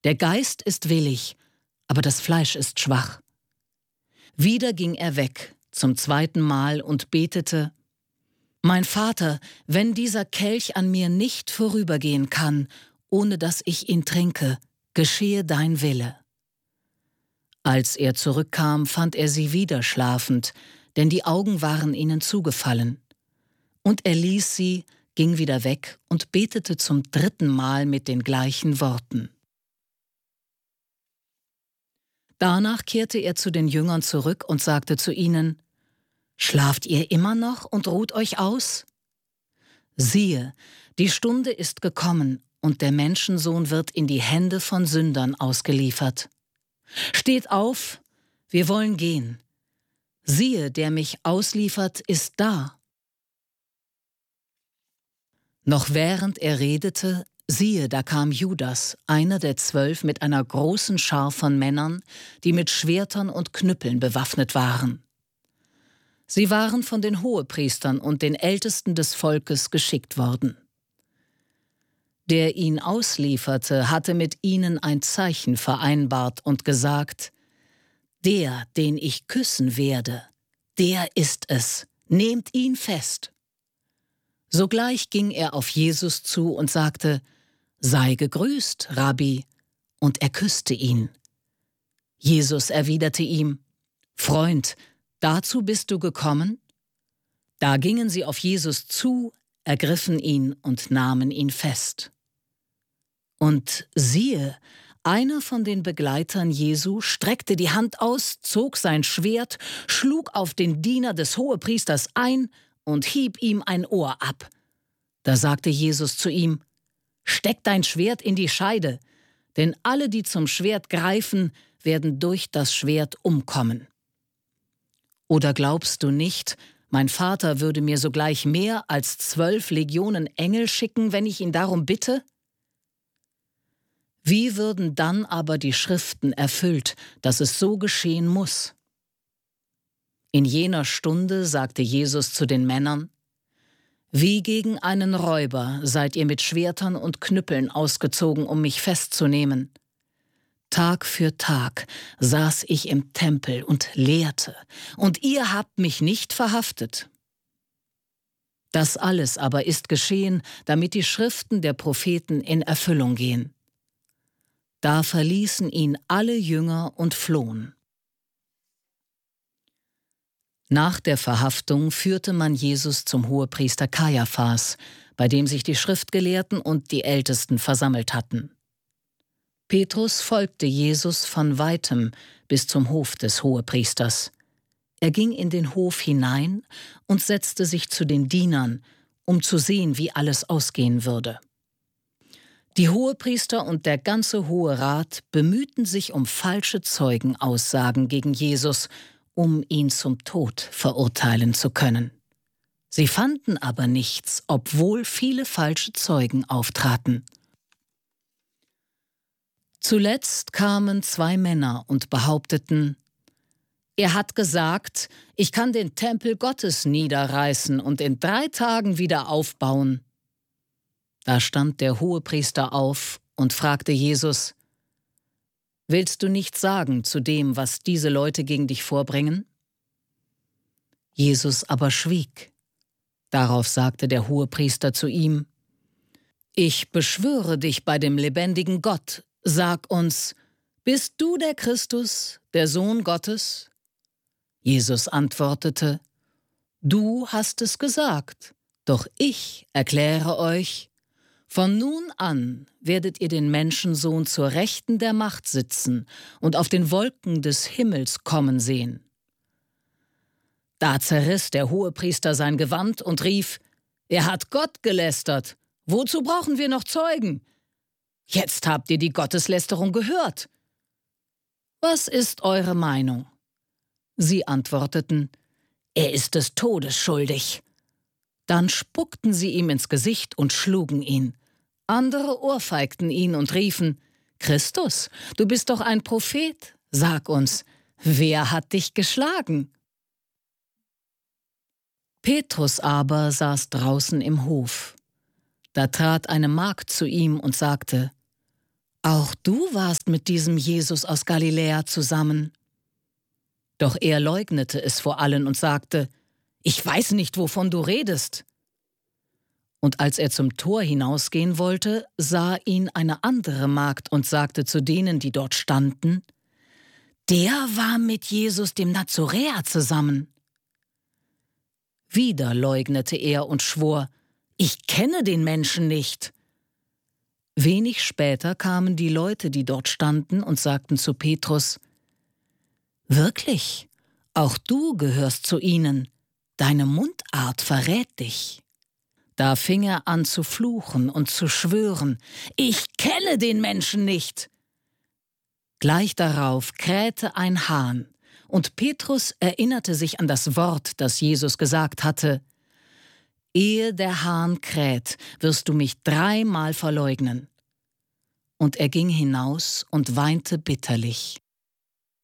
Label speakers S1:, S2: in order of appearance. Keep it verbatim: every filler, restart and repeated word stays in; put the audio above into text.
S1: Der Geist ist willig, aber das Fleisch ist schwach. Wieder ging er weg, zum zweiten Mal, und betete: Mein Vater, wenn dieser Kelch an mir nicht vorübergehen kann, ohne dass ich ihn trinke, geschehe dein Wille. Als er zurückkam, fand er sie wieder schlafend, denn die Augen waren ihnen zugefallen. Und er ließ sie, ging wieder weg und betete zum dritten Mal mit den gleichen Worten. Danach kehrte er zu den Jüngern zurück und sagte zu ihnen: Schlaft ihr immer noch und ruht euch aus? Siehe, die Stunde ist gekommen, und der Menschensohn wird in die Hände von Sündern ausgeliefert. Steht auf, wir wollen gehen. Siehe, der mich ausliefert, ist da. Noch während er redete, siehe, da kam Judas, einer der Zwölf, mit einer großen Schar von Männern, die mit Schwertern und Knüppeln bewaffnet waren. Sie waren von den Hohepriestern und den Ältesten des Volkes geschickt worden. Der ihn auslieferte, hatte mit ihnen ein Zeichen vereinbart und gesagt: Der, den ich küssen werde, der ist es, nehmt ihn fest. Sogleich ging er auf Jesus zu und sagte: Sei gegrüßt, Rabbi, und er küsste ihn. Jesus erwiderte ihm: Freund, dazu bist du gekommen? Da gingen sie auf Jesus zu, ergriffen ihn und nahmen ihn fest. Und siehe, einer von den Begleitern Jesu streckte die Hand aus, zog sein Schwert, schlug auf den Diener des Hohepriesters ein und hieb ihm ein Ohr ab. Da sagte Jesus zu ihm: Steck dein Schwert in die Scheide, denn alle, die zum Schwert greifen, werden durch das Schwert umkommen. Oder glaubst du nicht, mein Vater würde mir sogleich mehr als zwölf Legionen Engel schicken, wenn ich ihn darum bitte? Wie würden dann aber die Schriften erfüllt, dass es so geschehen muss? In jener Stunde sagte Jesus zu den Männern: Wie gegen einen Räuber seid ihr mit Schwertern und Knüppeln ausgezogen, um mich festzunehmen. Tag für Tag saß ich im Tempel und lehrte, und ihr habt mich nicht verhaftet. Das alles aber ist geschehen, damit die Schriften der Propheten in Erfüllung gehen. Da verließen ihn alle Jünger und flohen. Nach der Verhaftung führte man Jesus zum Hohepriester Kajaphas, bei dem sich die Schriftgelehrten und die Ältesten versammelt hatten. Petrus folgte Jesus von weitem bis zum Hof des Hohepriesters. Er ging in den Hof hinein und setzte sich zu den Dienern, um zu sehen, wie alles ausgehen würde. Die Hohepriester und der ganze Hohe Rat bemühten sich um falsche Zeugenaussagen gegen Jesus, um ihn zum Tod verurteilen zu können. Sie fanden aber nichts, obwohl viele falsche Zeugen auftraten. Zuletzt kamen zwei Männer und behaupteten: Er hat gesagt, ich kann den Tempel Gottes niederreißen und in drei Tagen wieder aufbauen. Da stand der Hohepriester auf und fragte Jesus: Willst du nichts sagen zu dem, was diese Leute gegen dich vorbringen? Jesus aber schwieg. Darauf sagte der Hohepriester zu ihm: Ich beschwöre dich bei dem lebendigen Gott, sag uns, bist du der Christus, der Sohn Gottes? Jesus antwortete: Du hast es gesagt, doch ich erkläre euch, von nun an werdet ihr den Menschensohn zur Rechten der Macht sitzen und auf den Wolken des Himmels kommen sehen. Da zerriss der Hohepriester sein Gewand und rief: Er hat Gott gelästert. Wozu brauchen wir noch Zeugen? Jetzt habt ihr die Gotteslästerung gehört. Was ist eure Meinung? Sie antworteten: Er ist des Todes schuldig. Dann spuckten sie ihm ins Gesicht und schlugen ihn. Andere ohrfeigten ihn und riefen: Christus, du bist doch ein Prophet. Sag uns, wer hat dich geschlagen? Petrus aber saß draußen im Hof. Da trat eine Magd zu ihm und sagte: Auch du warst mit diesem Jesus aus Galiläa zusammen. Doch er leugnete es vor allen und sagte: Ich weiß nicht, wovon du redest. Und als er zum Tor hinausgehen wollte, sah ihn eine andere Magd und sagte zu denen, die dort standen: Der war mit Jesus dem Nazoräer zusammen. Wieder leugnete er und schwor: Ich kenne den Menschen nicht. Wenig später kamen die Leute, die dort standen, und sagten zu Petrus: Wirklich, auch du gehörst zu ihnen, deine Mundart verrät dich. Da fing er an zu fluchen und zu schwören: Ich kenne den Menschen nicht. Gleich darauf krähte ein Hahn, und Petrus erinnerte sich an das Wort, das Jesus gesagt hatte: Ehe der Hahn kräht, wirst du mich dreimal verleugnen. Und er ging hinaus und weinte bitterlich.